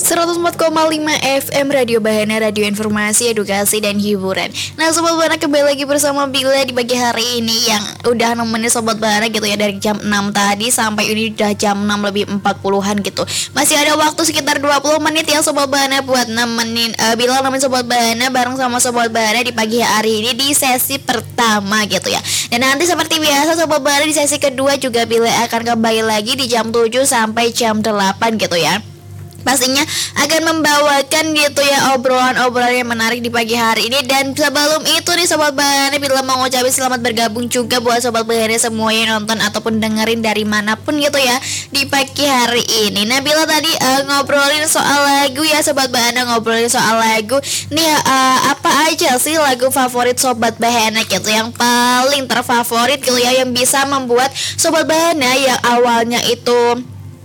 104,5 FM Radio Bahana, radio informasi, edukasi, dan hiburan. Nah Sobat Bahana, kembali lagi bersama Bila di pagi hari ini yang udah nemenin Sobat Bahana gitu ya, dari jam 6 tadi sampai ini udah jam 6 lebih 40-an gitu. Masih ada waktu sekitar 20 menit ya Sobat Bahana buat nemenin Bila nemenin Sobat Bahana bareng sama Sobat Bahana di pagi hari ini di sesi pertama gitu ya. Dan nanti seperti biasa Sobat Bahana di sesi kedua juga Bila akan kembali lagi di jam 7 sampai jam 8 gitu ya. Pastinya akan membawakan gitu ya obrolan-obrolan yang menarik di pagi hari ini. Dan sebelum itu nih Sobat Bahana, Bila mau ngucapin selamat bergabung juga buat Sobat Bahana semua yang nonton ataupun dengerin dari manapun gitu ya di pagi hari ini. Nah Bila tadi ngobrolin soal lagu ya Sobat Bahana, ngobrolin soal lagu nih apa aja sih lagu favorit Sobat Bahana gitu, yang paling terfavorit gitu ya, yang bisa membuat Sobat Bahana yang awalnya itu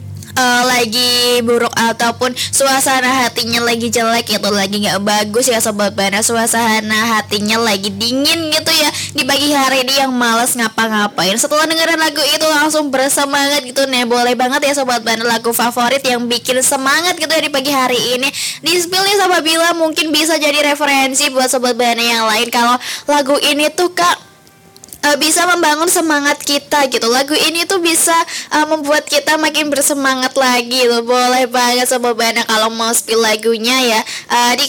lagi buruk ataupun suasana hatinya lagi jelek gitu, lagi nggak bagus ya Sobat Bahana, suasana hatinya lagi dingin gitu ya di pagi hari ini, yang malas ngapa-ngapain, setelah dengerin lagu itu langsung bersemangat gitu. Nah boleh banget ya Sobat Bahana lagu favorit yang bikin semangat gitu ya di pagi hari ini di-spill nih sama Bila, mungkin bisa jadi referensi buat Sobat Bahana yang lain kalau lagu ini tuh bisa membangun semangat kita gitu. Lagu ini tuh bisa membuat kita makin bersemangat lagi loh. Boleh banget Sobat Bahana kalau mau spill lagunya ya di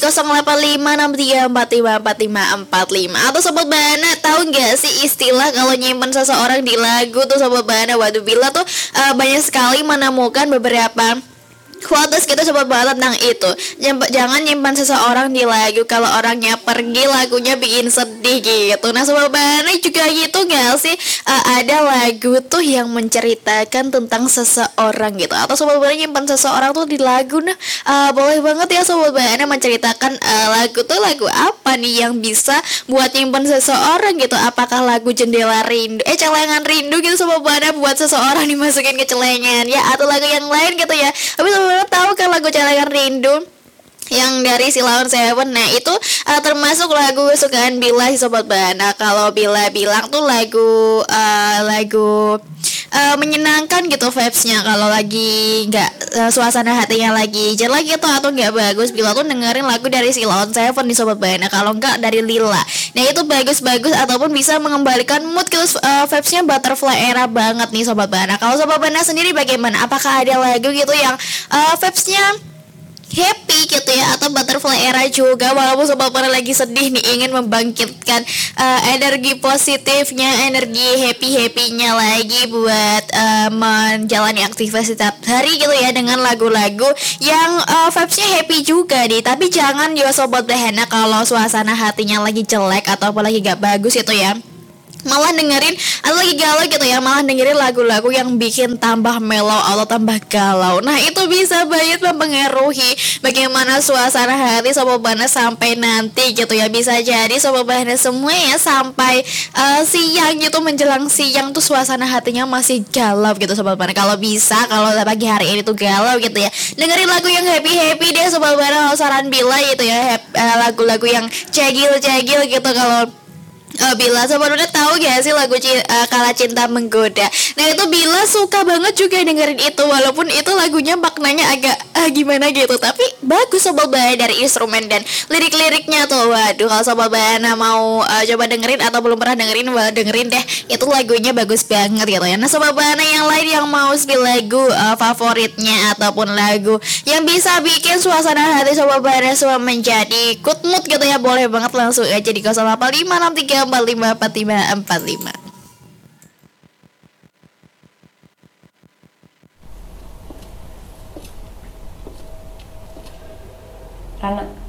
085634545545. Atau Sobat Bahana tahu nggak sih istilah kalau nyimpen seseorang di lagu tuh Sobat Bahana? Waduh Bila tuh banyak sekali menemukan beberapa quotes kita Sobat Bahana tentang itu. Jangan nyimpan seseorang di lagu, kalau orangnya pergi lagunya bikin sedih gitu. Nah Sobat Bahana juga gitu gak sih, ada lagu tuh yang menceritakan tentang seseorang gitu, atau Sobat Bahana nyimpan seseorang tuh di lagu. Nah boleh banget ya Sobat Bahana menceritakan lagu tuh lagu apa nih yang bisa buat nyimpan seseorang gitu. Apakah lagu Jendela Rindu, Celengan Rindu gitu Sobat Bahana, buat seseorang dimasukin ke celengan ya, atau lagu yang lain gitu ya. Tapi Sobat Bahana tahu kan lagu Celengan Rindu yang dari Silon Seven? Nah itu termasuk lagu kesukaan Bila sih Sobat Bahana. Kalau Bila bilang tuh lagu menyenangkan gitu vibes-nya kalau lagi nggak suasana hatinya lagi jelek gitu atau nggak bagus, Bila tuh dengerin lagu dari Silon Seven di Sobat Bahana, kalau nggak dari Lila. Nah itu bagus-bagus ataupun bisa mengembalikan mood gitu, vibes-nya butterfly era banget nih Sobat Bahana. Kalau Sobat Bahana sendiri bagaimana? Apakah ada lagu gitu yang vibes-nya happy gitu ya, atau butterfly era juga walaupun Sobat Bahana lagi sedih nih, ingin membangkitkan energi positifnya, energi happy-happynya lagi buat menjalani aktivitas setiap hari gitu ya dengan lagu-lagu yang vibes-nya happy juga nih. Tapi jangan ya Sobat Bahana kalau suasana hatinya lagi jelek atau apalagi gak bagus itu ya, malah dengerin atau lagi galau gitu ya, malah dengerin lagu-lagu yang bikin tambah mellow atau tambah galau. Nah itu bisa banget mempengaruhi bagaimana suasana hati Sobat Bahana sampai nanti gitu ya. Bisa jadi Sobat Bahana semua ya sampai siang gitu, menjelang siang tuh suasana hatinya masih galau gitu Sobat Bahana. Kalau bisa, kalau pagi hari ini tuh galau gitu ya, dengerin lagu yang happy-happy deh Sobat Bahana. Kalau saran Bila gitu ya, lagu-lagu yang cegil-cegil gitu. Kalau Bila Sobat Bahana tahu gak sih lagu Kala Cinta Menggoda? Nah itu Bila suka banget juga dengerin itu, walaupun itu lagunya maknanya agak gimana gitu, tapi bagus Sobat Bahana dari instrumen dan lirik-liriknya tuh. Waduh kalau Sobat Bahana mau coba dengerin atau belum pernah dengerin, dengerin deh, itu lagunya bagus banget gitu ya. Nah Sobat Bahana yang lain yang mau spill lagu favoritnya ataupun lagu yang bisa bikin suasana hati Sobat Bahana semua menjadi good mood gitu ya, boleh banget langsung aja di 085634545545. Karena